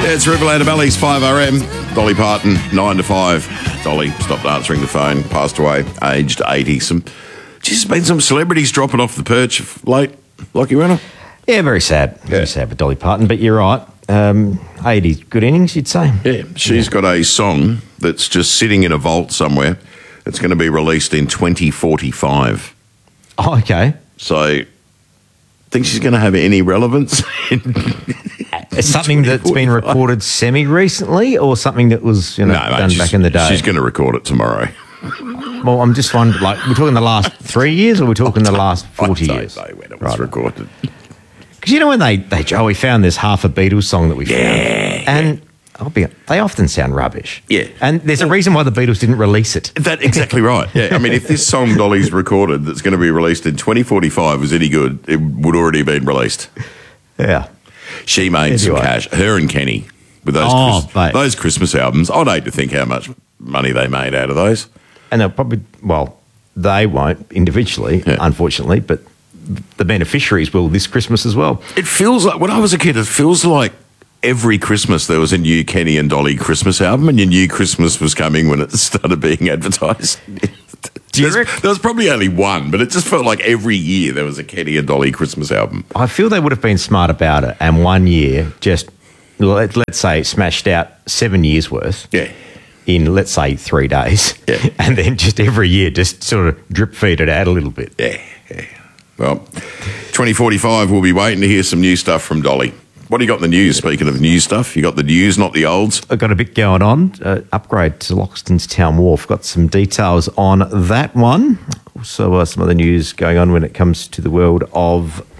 Yeah, it's Riverland Valley's 5RM. Dolly Parton, 9 to 5. Dolly stopped answering the phone, passed away, aged 80. There's been some celebrities dropping off the perch of late. Lockie Renner? Yeah, very sad. Very sad with Dolly Parton, but you're right. 80 good innings, you'd say. Yeah, she's got a song that's just sitting in a vault somewhere. It's going to be released in 2045. Oh, okay. So, think she's going to have any relevance? It's something that's been recorded semi-recently or something that was done back in the day? She's going to record it tomorrow. Well, I'm just wondering, we're talking the last 3 years or we're talking the last 40 years? I don't know when it was recorded. Because when we found this half a Beatles song that we found. And they often sound rubbish. Yeah. And there's a reason why the Beatles didn't release it. That's exactly right. Yeah. I mean, if this song Dolly's recorded that's going to be released in 2045 was any good, it would already have been released. Yeah. She made some cash. Her and Kenny with those Christmas albums. I'd hate to think how much money they made out of those. And they'll probably, they won't individually, unfortunately, but the beneficiaries will this Christmas as well. It feels like, when I was a kid, it feels like every Christmas there was a new Kenny and Dolly Christmas album, and you knew Christmas was coming when it started being advertised. There was probably only one, but it just felt like every year there was a Kenny and Dolly Christmas album. I feel they would have been smart about it, and 1 year just, let's say, smashed out 7 years worth. Yeah. In, let's say, 3 days. Yeah. And then just every year just sort of drip feed it out a little bit. Yeah. Well, 2045, we'll be waiting to hear some new stuff from Dolly. What do you got in the news? Speaking of new stuff, you got the news, not the olds. I've got a bit going on. Upgrade to Loxton's Town Wharf. Got some details on that one. Also, some other news going on when it comes to the world of